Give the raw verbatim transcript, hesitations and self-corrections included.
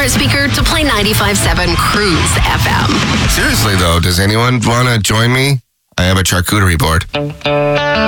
smart speaker to play ninety-five point seven Cruise F M. Seriously, though, does anyone want to join me? I have a charcuterie board.